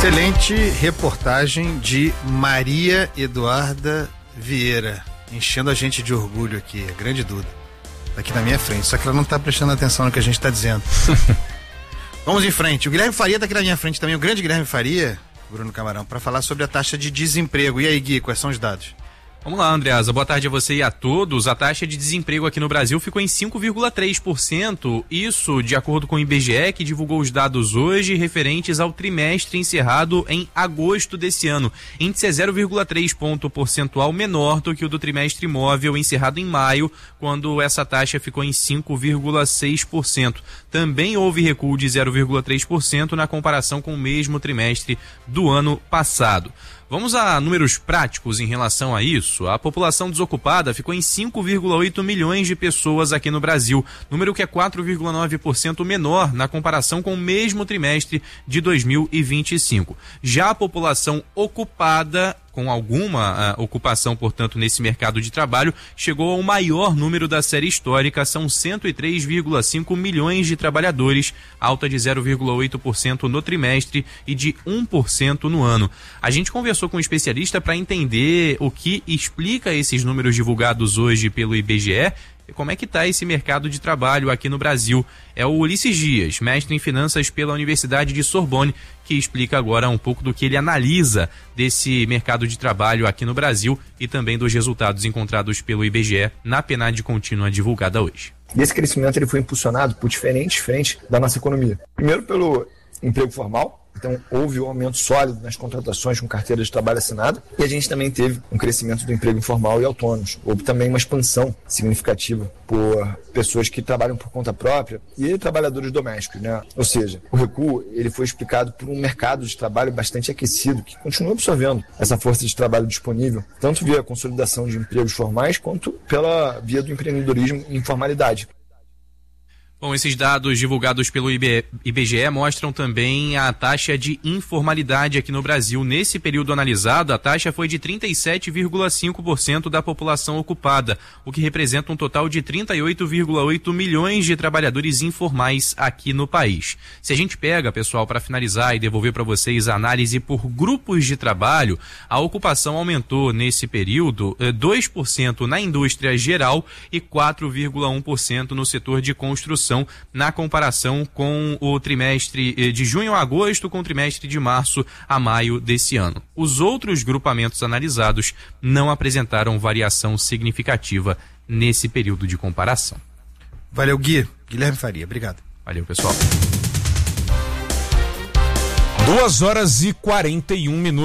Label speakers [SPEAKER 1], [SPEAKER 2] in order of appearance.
[SPEAKER 1] Excelente reportagem de Maria Eduarda Vieira, enchendo a gente de orgulho aqui, a grande Duda, tá aqui na minha frente, só que ela não tá prestando atenção no que a gente tá dizendo. Vamos em frente, o Guilherme Faria tá aqui na minha frente também, o grande Guilherme Faria, Bruno Camarão, para falar sobre a taxa de desemprego. E aí, Gui, quais são os dados?
[SPEAKER 2] Vamos lá, Andreasa. Boa tarde a você e a todos. A taxa de desemprego aqui no Brasil ficou em 5,3%. Isso de acordo com o IBGE, que divulgou os dados hoje referentes ao trimestre encerrado em agosto desse ano. Índice é 0,3 ponto percentual menor do que o do trimestre móvel encerrado em maio, quando essa taxa ficou em 5,6%. Também houve recuo de 0,3% na comparação com o mesmo trimestre do ano passado. Vamos a números práticos em relação a isso. A população desocupada ficou em 5,8 milhões de pessoas aqui no Brasil, número que é 4,9% menor na comparação com o mesmo trimestre de 2025. Já a população ocupada, com alguma ocupação, portanto, nesse mercado de trabalho, chegou ao maior número da série histórica, são 103,5 milhões de trabalhadores, alta de 0,8% no trimestre e de 1% no ano. A gente conversou com um especialista para entender o que explica esses números divulgados hoje pelo IBGE e como é que está esse mercado de trabalho aqui no Brasil. É o Ulisses Dias, mestre em finanças pela Universidade de Sorbonne, que explica agora um pouco do que ele analisa desse mercado de trabalho aqui no Brasil e também dos resultados encontrados pelo IBGE na PNAD contínua divulgada hoje.
[SPEAKER 3] E esse crescimento ele foi impulsionado por diferentes frentes da nossa economia. Primeiro pelo emprego formal. Então, houve um aumento sólido nas contratações com carteira de trabalho assinada e a gente também teve um crescimento do emprego informal e autônomos. Houve também uma expansão significativa por pessoas que trabalham por conta própria e trabalhadores domésticos, né? Ou seja, o recuo ele foi explicado por um mercado de trabalho bastante aquecido que continua absorvendo essa força de trabalho disponível, tanto via consolidação de empregos formais quanto pela via do empreendedorismo e informalidade.
[SPEAKER 2] Bom, esses dados divulgados pelo IBGE mostram também a taxa de informalidade aqui no Brasil. Nesse período analisado, a taxa foi de 37,5% da população ocupada, o que representa um total de 38,8 milhões de trabalhadores informais aqui no país. Se a gente pega, pessoal, para finalizar e devolver para vocês a análise por grupos de trabalho, a ocupação aumentou nesse período 2% na indústria geral e 4,1% no setor de construção, na comparação com o trimestre de junho a agosto com o trimestre de março a maio desse ano. Os outros grupamentos analisados não apresentaram variação significativa nesse período de comparação.
[SPEAKER 1] Valeu, Gui. Guilherme Faria, obrigado.
[SPEAKER 2] Valeu, pessoal.
[SPEAKER 4] 2h41.